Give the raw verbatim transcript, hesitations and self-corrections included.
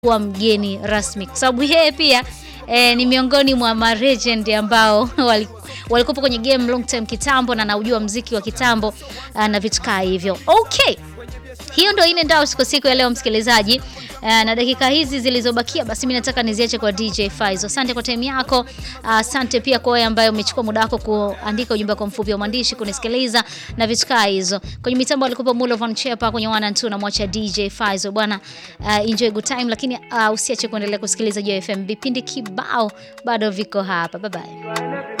kuwa mgeni rasmi. Kwa sababu yeye pia e, ni miongoni mwa ma legend ambao walikuwa kwenye game long time kitambo na naujua muziki wa kitambo uh, na vitu kama hivyo. Okay. Hiyo ndio ile ndao siku siku ya leo msikilizaji. Uh, na dakika hizi zilizobakia basi mimi nataka niziache kwa D J Faizo. Asante kwa time yako. Asante uh, pia kwa wewe ambaye umechukua muda wako kuandika ujumbe kwa mfupi wa maandishi kunisikiliza na vitu kama hizo. Kwenye mitambo alikuwa Mulo Van Chepa kwenye one and two na mwacha D J Faizo bwana. Uh, enjoy good time lakini uh, usiache kuendelea kusikiliza Joy F M. Vipindi kibao bado viko hapa. Bye bye.